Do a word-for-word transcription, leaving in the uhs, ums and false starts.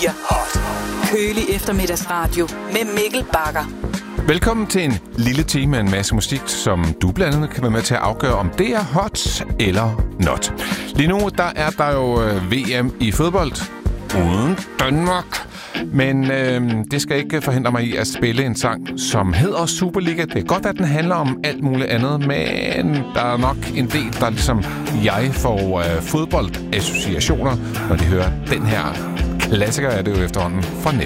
fire Hot. Kølig eftermiddagsradio med Mikkel Bagger. Velkommen til en lille time med en masse musik, som du blandt andet kan være med til at afgøre, om det er hot eller not. Lige nu der er der jo V M i fodbold uden Danmark. Men øh, det skal ikke forhindre mig i at spille en sang, som hedder Superliga. Det er godt, at den handler om alt muligt andet, men der er nok en del, der ligesom jeg får øh, fodboldassociationer, når de hører den her klassiker, er det jo efterhånden fra Netflix.